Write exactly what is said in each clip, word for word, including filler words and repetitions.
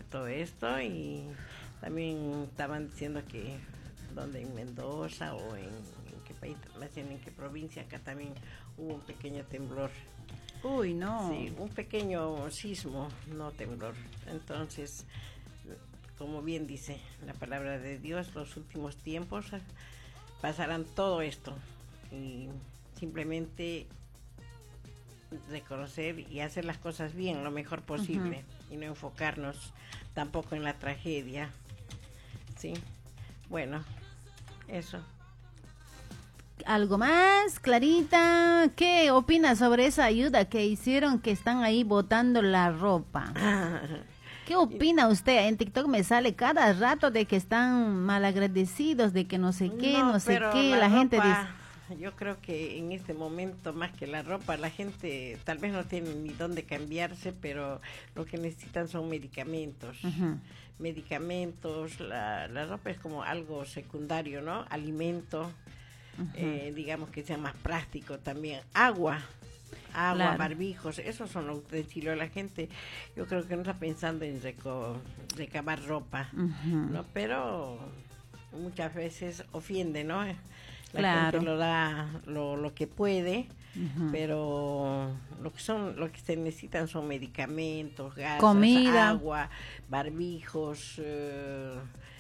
todo esto, y también estaban diciendo que donde en Mendoza o en, en qué país, más bien en qué provincia, acá también hubo un pequeño temblor. Uy, no. Sí, un pequeño sismo, no temblor. Entonces, como bien dice la palabra de Dios, los últimos tiempos pasarán todo esto, y simplemente reconocer y hacer las cosas bien, lo mejor posible, uh-huh. y no enfocarnos tampoco en la tragedia. Sí, bueno, eso. ¿Algo más, Clarita? ¿Qué opinas sobre esa ayuda que hicieron, que están ahí botando la ropa? ¿Qué opina usted? En TikTok me sale cada rato de que están malagradecidos, de que no sé qué, no, no sé qué, la, la gente dice... Yo creo que en este momento, más que la ropa, la gente tal vez no tiene ni dónde cambiarse, pero lo que necesitan son medicamentos. Uh-huh. Medicamentos, la, la ropa es como algo secundario, ¿no? Alimento, uh-huh. eh, digamos que sea más práctico también. Agua, agua, claro. Barbijos, esos son los utensilios. La gente, yo creo que no está pensando en reco, recabar ropa, uh-huh. ¿no? Pero muchas veces ofende, ¿no? La claro. gente lo da lo, lo que puede, uh-huh. pero lo que son, lo que se necesitan son medicamentos, gasas, comida, agua, barbijos, uh,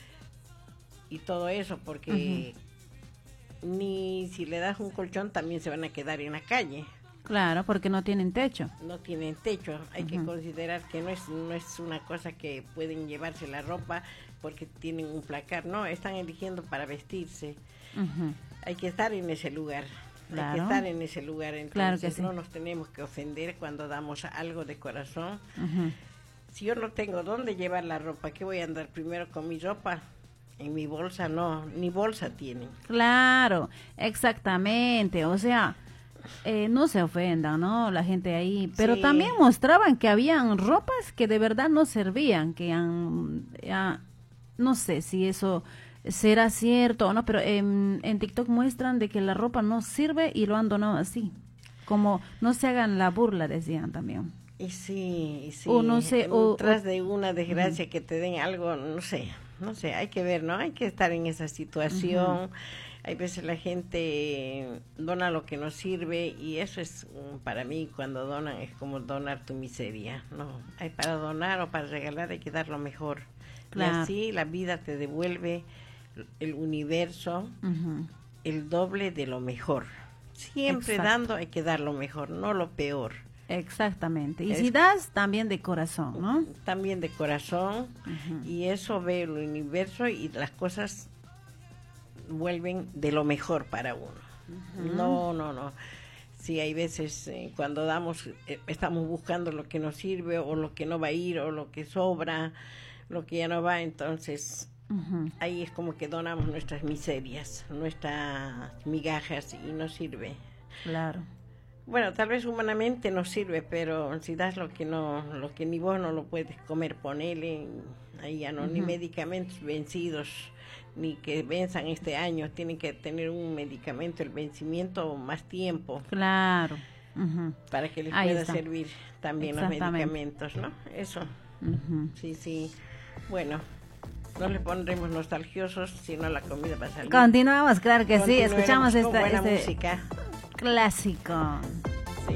y todo eso, porque uh-huh. ni si le das un colchón también se van a quedar en la calle. Claro, porque no tienen techo. No tienen techo. Hay uh-huh. que considerar que no es no es una cosa que pueden llevarse la ropa porque tienen un placar. No, están eligiendo para vestirse. Uh-huh. Hay que estar en ese lugar. Claro. Hay que estar en ese lugar. Entonces claro que sí. No nos tenemos que ofender cuando damos algo de corazón. Uh-huh. Si yo no tengo dónde llevar la ropa, ¿qué voy a andar primero con mi ropa? En mi bolsa no, ni bolsa tienen. Claro, exactamente. O sea... Eh, no se ofendan, ¿no? La gente ahí, pero sí. También mostraban que habían ropas que de verdad no servían, que han, ya, no sé si eso será cierto o no, pero en, en TikTok muestran de que la ropa no sirve y lo han donado así, como no se hagan la burla, decían también. Y sí, y sí, o no sé, o, tras de una desgracia uh-huh. que te den algo, no sé, no sé, hay que ver, ¿no? Hay que estar en esa situación. Uh-huh. Hay veces la gente dona lo que no sirve, y eso es, para mí, cuando donan, es como donar tu miseria, ¿no? Hay para donar o para regalar, hay que dar lo mejor. Claro. Y así la vida te devuelve el universo, uh-huh. el doble de lo mejor. Siempre Exacto. Dando hay que dar lo mejor, no lo peor. Exactamente. Y es, si das, también de corazón, ¿no? También de corazón, uh-huh. y eso ve el universo y las cosas vuelven de lo mejor para uno. Uh-huh. No, no, no. Sí, hay veces eh, cuando damos, eh, estamos buscando lo que nos sirve o lo que no va a ir o lo que sobra, lo que ya no va, entonces uh-huh. ahí es como que donamos nuestras miserias, nuestras migajas, y no sirve. Claro. Bueno, tal vez humanamente no sirve, pero si das lo que no, lo que ni vos no lo puedes comer, ponele, ahí ya no, uh-huh. ni medicamentos vencidos, ni que venzan este año, tienen que tener un medicamento, el vencimiento más tiempo. Claro. Uh-huh. Para que les ahí pueda está. Servir también los medicamentos, ¿no? Eso. Uh-huh. Sí, sí. Bueno, no le pondremos nostalgiosos, sino la comida va a salir. Continuamos, claro que sí, escuchamos esta buena este música. Clásico. Sí.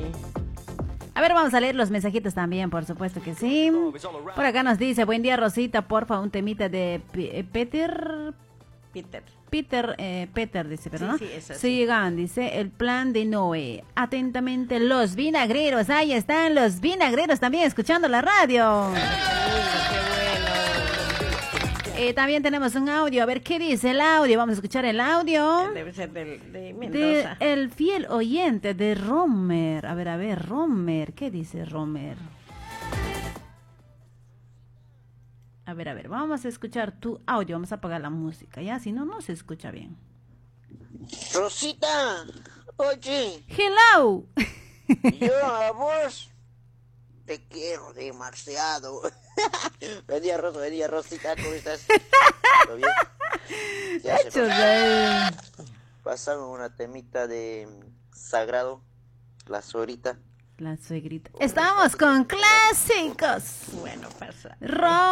A ver, vamos a leer los mensajitos también, por supuesto que sí. Por acá nos dice, buen día, Rosita, porfa, un temita de P- Peter... Peter. Peter, eh, Peter dice, pero sí, no. Sí, eso sí. Sigan, dice, el plan de Noé. Atentamente, los vinagreros. Ahí están los vinagreros también escuchando la radio. Uy, qué bueno. Eh, también tenemos un audio, a ver qué dice el audio, vamos a escuchar el audio. Debe ser del, de Mendoza. De el fiel oyente de Romer. A ver, a ver, Romer, ¿qué dice Romer? A ver, a ver, vamos a escuchar tu audio, vamos a apagar la música, ¿ya? Si no, no se escucha bien. Rosita, oye. Hello. Yo a vos te quiero demasiado. Buen día, Rosa, buen día, Rosita, ¿cómo estás? ¿Todo bien? Ya se pasaron una temita de Sagrado, la suegrita. La suegrita. Estamos con clásicos. Bueno, pasa. Ro